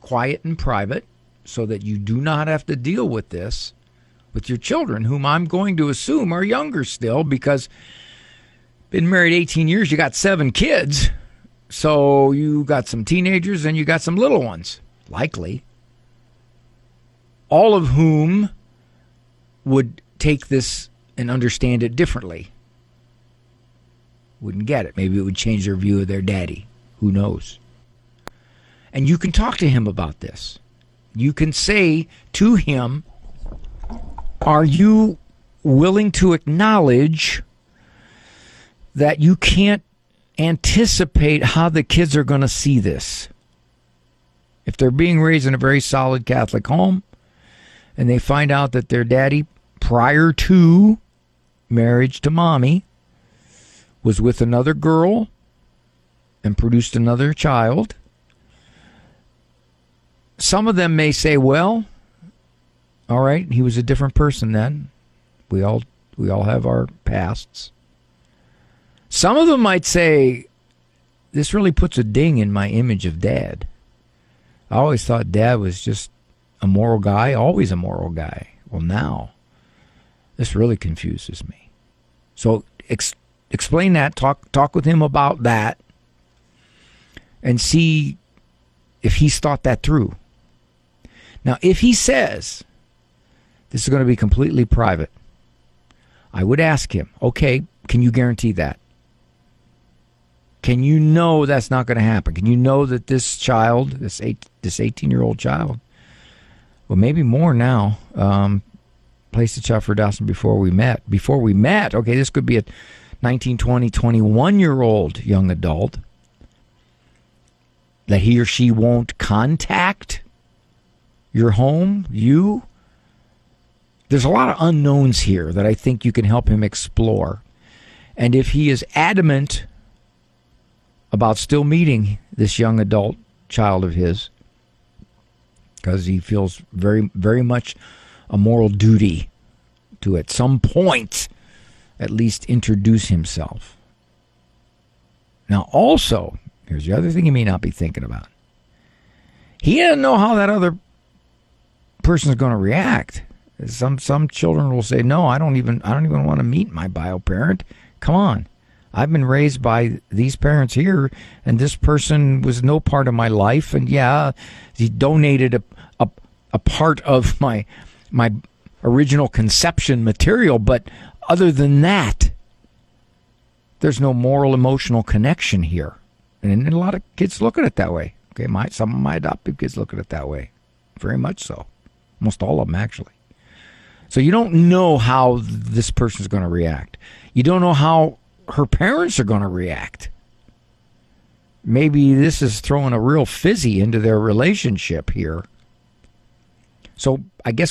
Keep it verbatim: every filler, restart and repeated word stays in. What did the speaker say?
quiet and private so that you do not have to deal with this with your children, whom I'm going to assume are younger still, because been married eighteen years, you got seven kids. So you got some teenagers and you got some little ones, likely. All of whom would take this and understand it differently. Wouldn't get it. Maybe it would change their view of their daddy. Who knows? And you can talk to him about this. You can say to him, are you willing to acknowledge that you can't anticipate how the kids are going to see this? If they're being raised in a very solid Catholic home and they find out that their daddy, prior to marriage to mommy, was with another girl and produced another child, some of them may say, well, all right, he was a different person then. We all we all have our pasts. Some of them might say, this really puts a ding in my image of Dad. I always thought Dad was just a moral guy, always a moral guy. Well, now, this really confuses me. So ex- explain that, talk talk with him about that, and see if he's thought that through. Now, if he says, this is going to be completely private, I would ask him, okay, can you guarantee that? Can you know that's not going to happen? Can you know that this child, this eight, this eighteen-year-old child, well, maybe more now, um, placed a child for adoption before we met. Before we met, okay, this could be a nineteen, twenty, twenty-one-year-old young adult that he or she won't contact your home, you. There's a lot of unknowns here that I think you can help him explore. And if he is adamant about still meeting this young adult child of his, because he feels very, very much a moral duty to at some point at least introduce himself. Now also, here's the other thing he may not be thinking about. He doesn't know how that other person is going to react. Some some children will say, no, I don't even I don't even want to meet my bio parent. Come on. I've been raised by these parents here, and this person was no part of my life. And yeah, he donated a a, a part of my my original conception material, but other than that, there's no moral, emotional connection here. And a lot of kids look at it that way. Okay, my some of my adoptive kids look at it that way, very much so. Almost all of them, actually. So you don't know how this person is going to react. You don't know how her parents are going to react. Maybe this is throwing a real fizzy into their relationship here. So I guess